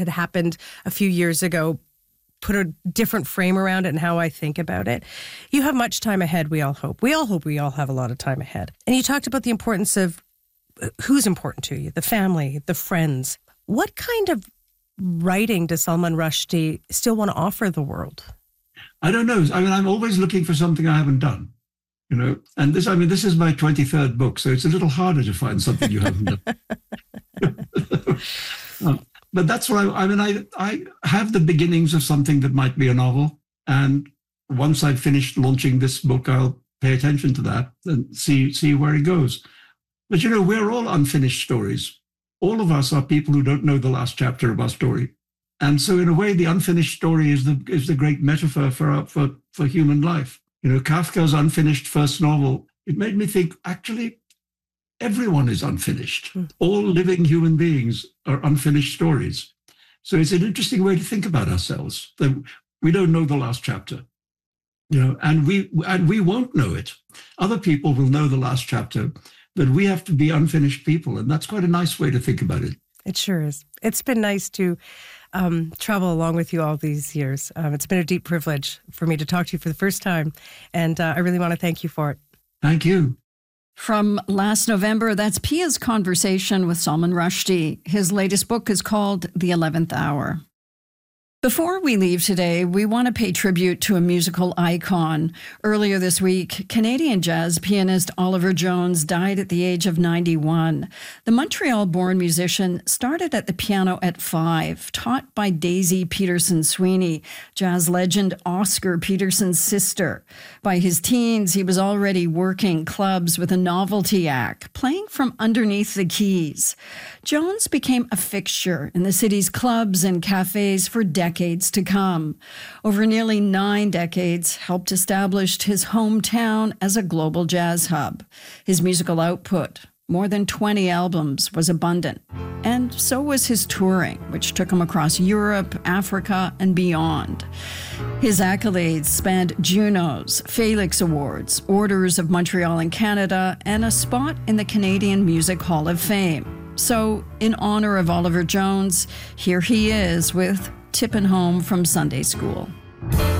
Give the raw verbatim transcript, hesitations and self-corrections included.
had happened a few years ago put a different frame around it and how I think about it. You have much time ahead, we all hope. We all hope we all have a lot of time ahead. And you talked about the importance of who's important to you, the family, the friends. What kind of writing does Salman Rushdie still want to offer the world? I don't know. I mean, I'm always looking for something I haven't done, you know. And this, I mean, this is my twenty-third book, so it's a little harder to find something you haven't done. um, but that's what I, I mean, I, I have the beginnings of something that might be a novel. And once I've finished launching this book, I'll pay attention to that and see, see where it goes. But, you know, we're all unfinished stories. All of us are people who don't know the last chapter of our story. And so in a way, the unfinished story is the is the great metaphor for, our, for, for human life. You know, Kafka's unfinished first novel, it made me think, actually, everyone is unfinished. Mm. All living human beings are unfinished stories. So it's an interesting way to think about ourselves, that we don't know the last chapter. You know, and we and we won't know it. Other people will know the last chapter, but we have to be unfinished people. And that's quite a nice way to think about it. It sure is. It's been nice to um, travel along with you all these years. Um, it's been a deep privilege for me to talk to you for the first time. And uh, I really want to thank you for it. Thank you. From last November, that's Pia's conversation with Salman Rushdie. His latest book is called The eleventh Hour. Before we leave today, we want to pay tribute to a musical icon. Earlier this week, Canadian jazz pianist Oliver Jones died at the age of ninety-one. The Montreal-born musician started at the piano at five, taught by Daisy Peterson-Sweeney, jazz legend Oscar Peterson's sister. By his teens, he was already working clubs with a novelty act, playing from underneath the keys. Jones became a fixture in the city's clubs and cafes for decades. Decades to come. Over nearly nine decades, helped establish his hometown as a global jazz hub. His musical output, more than twenty albums, was abundant. And so was his touring, which took him across Europe, Africa, and beyond. His accolades spanned Junos, Felix Awards, Orders of Montreal and Canada, and a spot in the Canadian Music Hall of Fame. So, in honor of Oliver Jones, here he is with Tippin' Home from Sunday School.